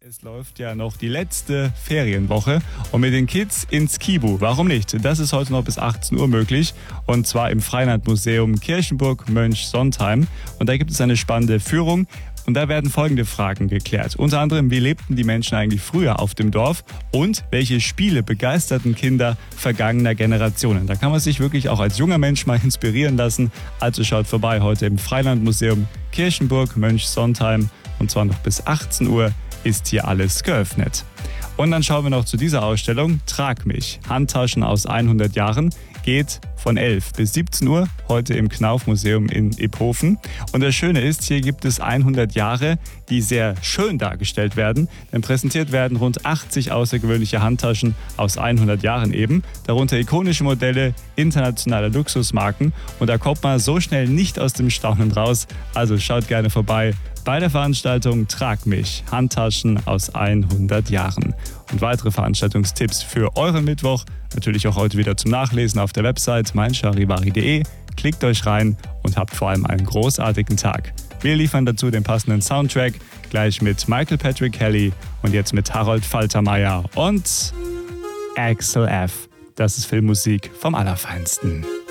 Es läuft ja noch die letzte Ferienwoche und mit den Kids ins Kibu. Warum nicht? Das ist heute noch bis 18 Uhr möglich und zwar im Freilandmuseum Kirchenburg-Mönchsontheim. Und da gibt es eine spannende Führung und da werden folgende Fragen geklärt. Unter anderem, wie lebten die Menschen eigentlich früher auf dem Dorf und welche Spiele begeisterten Kinder vergangener Generationen. Da kann man sich wirklich auch als junger Mensch mal inspirieren lassen. Also schaut vorbei heute im Freilandmuseum Kirchenburg-Mönchsontheim und zwar noch bis 18 Uhr. Ist hier alles geöffnet. Und dann schauen wir noch zu dieser Ausstellung Trag mich. Handtaschen aus 100 Jahren geht von 11 bis 17 Uhr heute im Knauf-Museum in Iphofen. Und das Schöne ist, hier gibt es 100 Jahre, die sehr schön dargestellt werden. Denn präsentiert werden rund 80 außergewöhnliche Handtaschen aus 100 Jahren eben. Darunter ikonische Modelle internationaler Luxusmarken. Und da kommt man so schnell nicht aus dem Staunen raus. Also schaut gerne vorbei bei der Veranstaltung Trag mich. Handtaschen aus 100 Jahren. Und weitere Veranstaltungstipps für euren Mittwoch natürlich auch heute wieder zum Nachlesen auf der Website meincharivari.de. Klickt euch rein und habt vor allem einen großartigen Tag. Wir liefern dazu den passenden Soundtrack, gleich mit Michael Patrick Kelly und jetzt mit Harold Faltermeier und Axel F. Das ist Filmmusik vom Allerfeinsten.